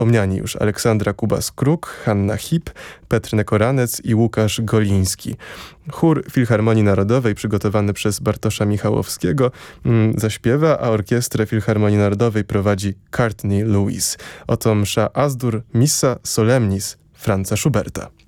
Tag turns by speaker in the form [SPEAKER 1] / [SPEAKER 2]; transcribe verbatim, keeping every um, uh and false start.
[SPEAKER 1] wspomniani już Aleksandra Kubas-Kruk, Hanna Hip, Petr Nekoranec i Łukasz Goliński. Chór Filharmonii Narodowej przygotowany przez Bartosza Michałowskiego mm, zaśpiewa, a orkiestrę Filharmonii Narodowej prowadzi Courtney Lewis. Oto msza As-dur Missa Solemnis Franza Schuberta.